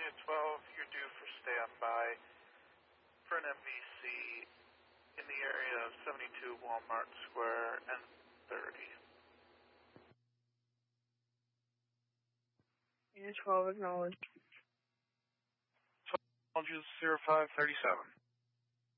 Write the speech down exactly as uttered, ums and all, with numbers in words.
Unit twelve, you're due for standby for an M V C in the area of seventy-two Walmart Square and thirty. Unit twelve, acknowledged. twelve, zero five thirty-seven.